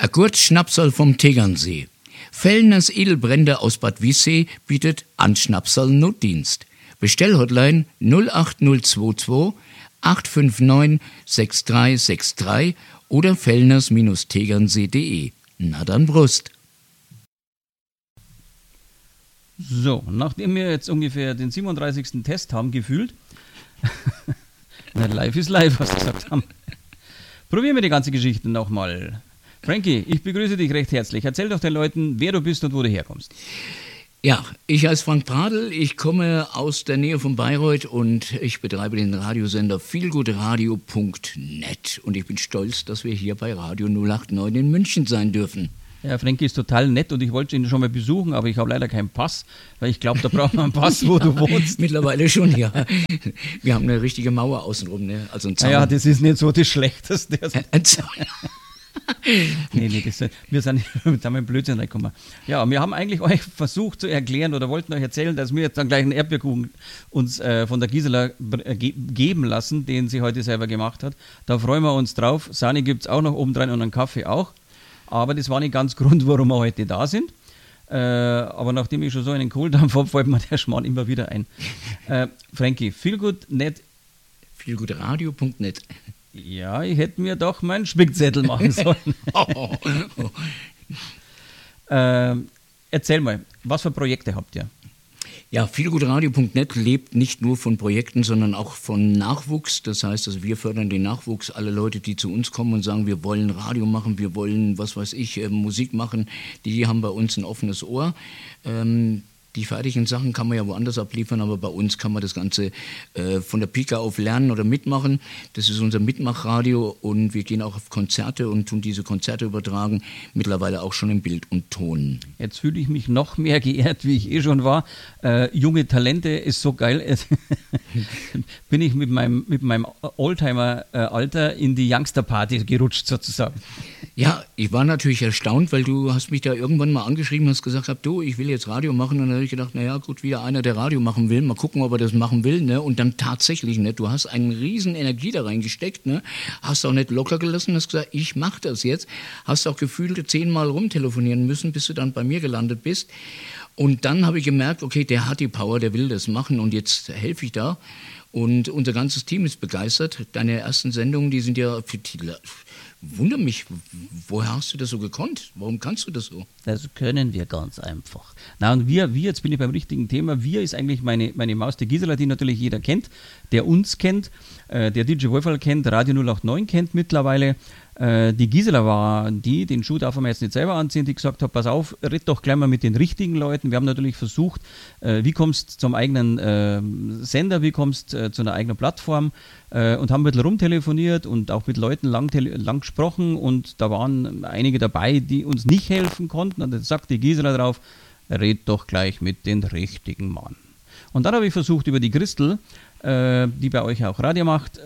Ein Gurtschnapsal vom Tegernsee. Fellners Edelbrände aus Bad Wiessee bietet Anschnapsal Notdienst. Bestellhotline 08022 859 6363 oder fellners-tegernsee.de. Na dann Brust. So, nachdem wir jetzt ungefähr den 37. Test haben gefühlt, live ist live, was wir gesagt haben, probieren wir die ganze Geschichte nochmal. Frankie, ich begrüße dich recht herzlich. Erzähl doch den Leuten, wer du bist und wo du herkommst. Ja, ich heiße Frank Pradl, ich komme aus der Nähe von Bayreuth und ich betreibe den Radiosender feelgoodradio.net und ich bin stolz, dass wir hier bei Radio 089 in München sein dürfen. Ja, Frankie ist total nett und ich wollte ihn schon mal besuchen, aber ich habe leider keinen Pass, weil ich glaube, da braucht man einen Pass, wo du wohnst. Mittlerweile schon, ja. Wir haben eine richtige Mauer außenrum, ne? Also ein Zaun. Ja, das ist nicht so das Schlechteste. Ein Zaun. Nee, wir sind mit einem Blödsinn reingekommen. Ja, wir haben eigentlich euch versucht zu erklären oder wollten euch erzählen, dass wir jetzt dann gleich einen Erdbeerkuchen uns von der Gisela geben lassen, den sie heute selber gemacht hat. Da freuen wir uns drauf. Sahne gibt es auch noch obendrein und einen Kaffee auch. Aber das war nicht ganz Grund, warum wir heute da sind. Aber nachdem ich schon so einen Kohldampf habe, fällt mir der Schmarrn immer wieder ein. Frankie, feelgood.net. feelgoodradio.net. Ja, ich hätte mir doch meinen Spickzettel machen sollen. Erzähl mal, was für Projekte habt ihr? Ja, feelgoodradio.net lebt nicht nur von Projekten, sondern auch von Nachwuchs. Das heißt, also wir fördern den Nachwuchs. Alle Leute, die zu uns kommen und sagen, wir wollen Radio machen, wir wollen, was weiß ich, Musik machen, die haben bei uns ein offenes Ohr. Die fertigen Sachen kann man ja woanders abliefern, aber bei uns kann man das Ganze von der Pike auf lernen oder mitmachen. Das ist unser Mitmachradio und wir gehen auch auf Konzerte und tun diese Konzerte übertragen, mittlerweile auch schon in Bild und Ton. Jetzt fühle ich mich noch mehr geehrt, wie ich schon war. Junge Talente ist so geil. Bin ich mit meinem Oldtimer-Alter in die Youngster-Party gerutscht sozusagen. Ja, ich war natürlich erstaunt, weil du hast mich da irgendwann mal angeschrieben und hast gesagt, du, ich will jetzt Radio machen. Und dann habe ich gedacht, naja, gut, wieder einer, der Radio machen will. Mal gucken, ob er das machen will. Ne? Und dann tatsächlich, ne? Du hast eine riesen Energie da reingesteckt. Ne? Hast auch nicht locker gelassen, hast gesagt, ich mache das jetzt. Hast auch gefühlt 10-mal rumtelefonieren müssen, bis du dann bei mir gelandet bist. Und dann habe ich gemerkt, okay, der hat die Power, der will das machen und jetzt helfe ich da. Und unser ganzes Team ist begeistert. Deine ersten Sendungen, die sind ja für die... Wundere mich, woher hast du das so gekonnt? Warum kannst du das so? Das können wir ganz einfach. Na und wir, jetzt bin ich beim richtigen Thema, wir ist eigentlich meine Maus, die Gisela, die natürlich jeder kennt, der uns kennt, der DJ Wolferl kennt, Radio 089 kennt mittlerweile. Die Gisela war die, den Schuh darf man jetzt nicht selber anziehen, die gesagt hat, pass auf, red doch gleich mal mit den richtigen Leuten. Wir haben natürlich versucht, wie kommst du zum eigenen Sender, wie kommst du zu einer eigenen Plattform und haben ein bisschen rumtelefoniert und auch mit Leuten lang gesprochen und da waren einige dabei, die uns nicht helfen konnten und dann sagt die Gisela drauf, red doch gleich mit den richtigen Mann. Und dann habe ich versucht, über die Christel, die bei euch auch Radio macht,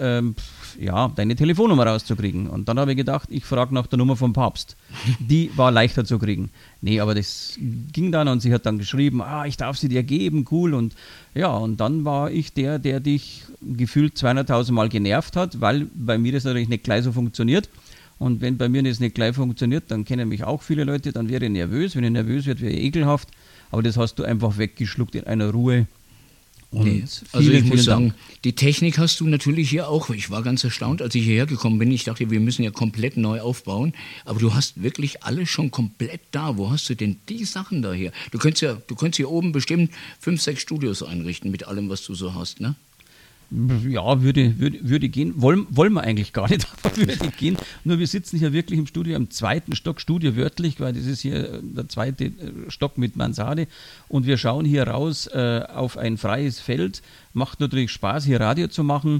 deine Telefonnummer rauszukriegen. Und dann habe ich gedacht, ich frage nach der Nummer vom Papst. Die war leichter zu kriegen. Nee, aber das ging dann und sie hat dann geschrieben, ich darf sie dir geben, cool. Und ja, und dann war ich der dich gefühlt 200.000 Mal genervt hat, weil bei mir das natürlich nicht gleich so funktioniert. Und wenn bei mir das nicht gleich funktioniert, dann kennen mich auch viele Leute, dann wäre ich nervös. Wenn ich nervös werde, wäre ich ekelhaft. Aber das hast du einfach weggeschluckt in einer Ruhe. Nee, also ich muss sagen, die Technik hast du natürlich hier auch. Ich war ganz erstaunt, als ich hierher gekommen bin. Ich dachte, wir müssen ja komplett neu aufbauen. Aber du hast wirklich alles schon komplett da. Wo hast du denn die Sachen da her? Du könntest hier oben bestimmt 5, 6 Studios einrichten mit allem, was du so hast, ne? Ja, würde gehen. Wollen wir eigentlich gar nicht, aber würde gehen. Nur wir sitzen hier wirklich im Studio, am 2. Stock, Studio wörtlich, weil das ist hier der 2. Stock mit Mansarde. Und wir schauen hier raus auf ein freies Feld. Macht natürlich Spaß, hier Radio zu machen.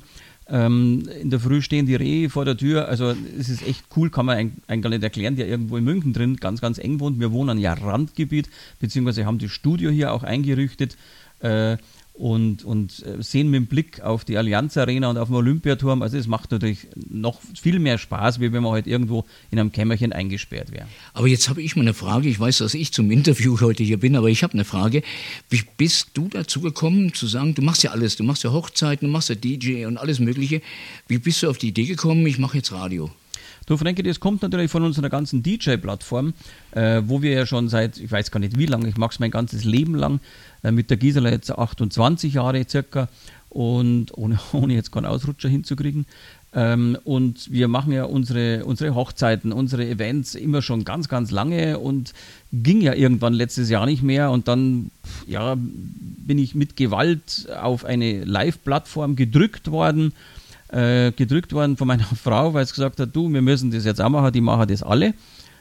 In der Früh stehen die Rehe vor der Tür. Also es ist echt cool, kann man eigentlich gar nicht erklären, der irgendwo in München drin ganz, ganz eng wohnt. Wir wohnen ja Randgebiet, beziehungsweise haben das Studio hier auch eingerichtet. Und sehen mit dem Blick auf die Allianz Arena und auf den Olympiaturm. Also es macht natürlich noch viel mehr Spaß, wie wenn man halt irgendwo in einem Kämmerchen eingesperrt wäre. Aber jetzt habe ich mal eine Frage. Ich weiß, dass ich zum Interview heute hier bin, aber ich habe eine Frage. Wie bist du dazu gekommen, zu sagen, du machst ja alles, du machst ja Hochzeiten, du machst ja DJ und alles Mögliche. Wie bist du auf die Idee gekommen, ich mache jetzt Radio? Du Frankie, das kommt natürlich von unserer ganzen DJ-Plattform, wo wir ja schon seit, ich weiß gar nicht wie lange, ich mache es mein ganzes Leben lang, mit der Gisela jetzt 28 Jahre circa und ohne jetzt keinen Ausrutscher hinzukriegen. Und wir machen ja unsere Hochzeiten, unsere Events immer schon ganz, ganz lange und ging ja irgendwann letztes Jahr nicht mehr und dann bin ich mit Gewalt auf eine Live-Plattform gedrückt worden von meiner Frau, weil sie gesagt hat, du, wir müssen das jetzt auch machen, die machen das alle.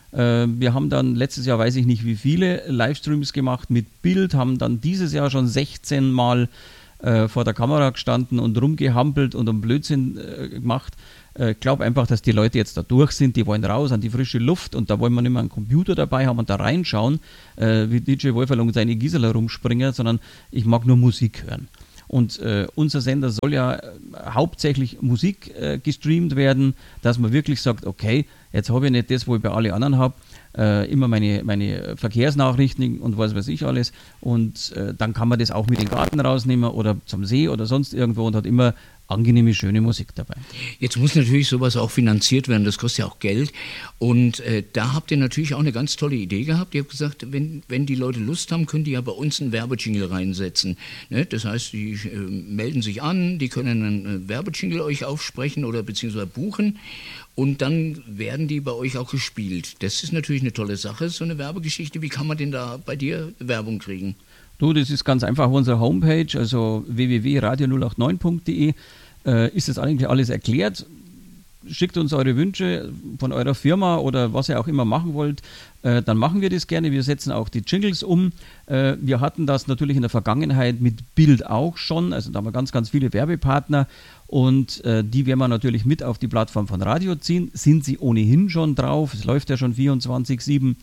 Wir haben dann letztes Jahr, weiß ich nicht wie viele Livestreams gemacht mit Bild, haben dann dieses Jahr schon 16 Mal vor der Kamera gestanden und rumgehampelt und einen Blödsinn gemacht. Ich glaube einfach, dass die Leute jetzt da durch sind, die wollen raus an die frische Luft und da wollen wir nicht mehr einen Computer dabei haben und da reinschauen, wie DJ Wolferl und seine Gisela rumspringen, sondern ich mag nur Musik hören. Und unser Sender soll ja hauptsächlich Musik gestreamt werden, dass man wirklich sagt, okay, jetzt habe ich nicht das, wo ich bei allen anderen habe, immer meine Verkehrsnachrichten und was weiß ich alles und dann kann man das auch mit in den Garten rausnehmen oder zum See oder sonst irgendwo und hat immer angenehme, schöne Musik dabei. Jetzt muss natürlich sowas auch finanziert werden, das kostet ja auch Geld und da habt ihr natürlich auch eine ganz tolle Idee gehabt. Ihr habt gesagt, wenn die Leute Lust haben, können die ja bei uns einen Werbejingle reinsetzen. Ne? Das heißt, die melden sich an, die können einen Werbejingle euch aufsprechen oder beziehungsweise buchen und dann werden die bei euch auch gespielt. Das ist natürlich eine tolle Sache, so eine Werbegeschichte. Wie kann man denn da bei dir Werbung kriegen? Du, das ist ganz einfach auf unserer Homepage, also www.radio089.de ist das eigentlich alles erklärt. Schickt uns eure Wünsche von eurer Firma oder was ihr auch immer machen wollt, dann machen wir das gerne. Wir setzen auch die Jingles um. Wir hatten das natürlich in der Vergangenheit mit Bild auch schon, also da haben wir ganz, ganz viele Werbepartner und die werden wir natürlich mit auf die Plattform von Radio ziehen. Sind sie ohnehin schon drauf, es läuft ja schon 24/7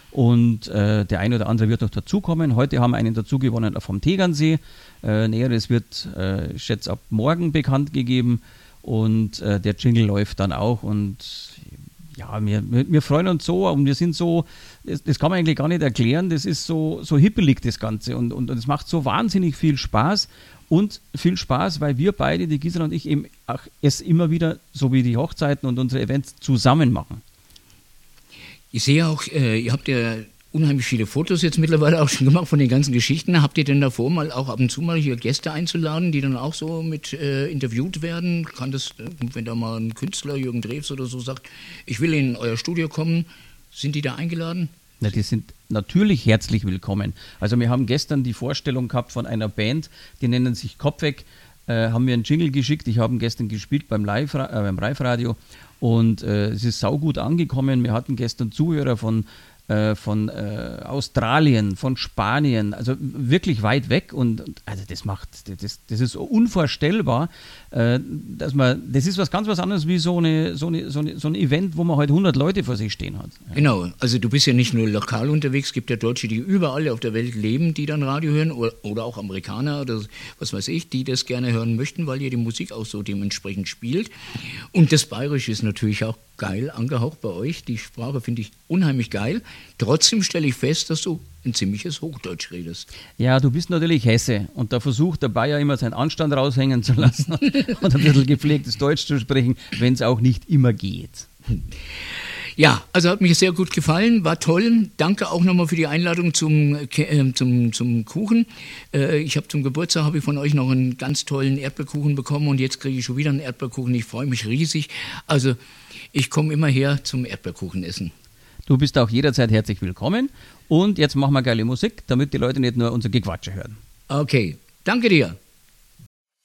und der eine oder andere wird noch dazukommen. Heute haben wir einen dazu gewonnen vom Tegernsee. Näheres wird, ich schätze, ab morgen bekannt gegeben. Und der Jingle läuft dann auch und ja, wir freuen uns so und wir sind so, das kann man eigentlich gar nicht erklären, das ist so hippelig das Ganze und es macht so wahnsinnig viel Spaß und viel Spaß, weil wir beide, die Gisela und ich, eben auch es immer wieder, so wie die Hochzeiten und unsere Events, zusammen machen. Ich sehe auch, ihr habt ja unheimlich viele Fotos jetzt mittlerweile auch schon gemacht von den ganzen Geschichten. Habt ihr denn davor mal auch ab und zu mal hier Gäste einzuladen, die dann auch so mit interviewt werden? Kann das, wenn da mal ein Künstler, Jürgen Drews oder so sagt, ich will in euer Studio kommen, sind die da eingeladen? Na, die sind natürlich herzlich willkommen. Also wir haben gestern die Vorstellung gehabt von einer Band, die nennen sich Kopfweg, haben mir einen Jingle geschickt. Ich habe ihn gestern gespielt beim Live-Radio und es ist saugut angekommen. Wir hatten gestern Zuhörer von Australien, von Spanien, also wirklich weit weg und also das ist unvorstellbar, dass das ist was ganz was anderes wie so ein Event, wo man halt 100 Leute vor sich stehen hat. Ja. Genau, also du bist ja nicht nur lokal unterwegs, es gibt ja Deutsche, die überall auf der Welt leben, die dann Radio hören oder auch Amerikaner oder was weiß ich, die das gerne hören möchten, weil ihr die Musik auch so dementsprechend spielt und das Bayerische ist natürlich auch geil angehaucht bei euch. Die Sprache finde ich unheimlich geil. Trotzdem stelle ich fest, dass du ein ziemliches Hochdeutsch redest. Ja, du bist natürlich Hesse und da versucht der Bayer immer seinen Anstand raushängen zu lassen und ein bisschen gepflegtes Deutsch zu sprechen, wenn es auch nicht immer geht. Ja, also hat mich sehr gut gefallen, war toll. Danke auch nochmal für die Einladung zum Kuchen. Ich habe zum Geburtstag habe ich von euch noch einen ganz tollen Erdbeerkuchen bekommen und jetzt kriege ich schon wieder einen Erdbeerkuchen. Ich freue mich riesig. Also ich komme immer her zum Erdbeerkuchen essen. Du bist auch jederzeit herzlich willkommen und jetzt machen wir geile Musik, damit die Leute nicht nur unser Gequatsche hören. Okay, danke dir.